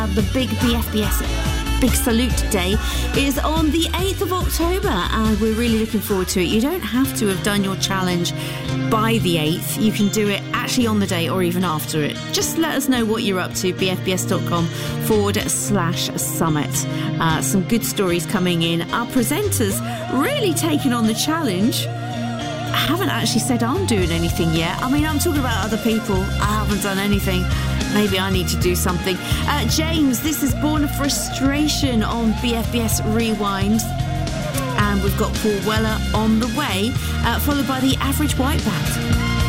The big BFBS Big Salute Day is on the 8th of October, and we're really looking forward to it. You don't have to have done your challenge by the 8th. You can do it actually on the day or even after it. Just let us know what you're up to, bfbs.com/summit. Some good stories coming in. Our presenters really taking on the challenge. I haven't actually said I'm doing anything yet. I mean, I'm talking about other people. I haven't done anything. Maybe I need to do something. James, this is Born of Frustration on BFBS Rewind. And we've got Paul Weller on the way, followed by the Average White Band.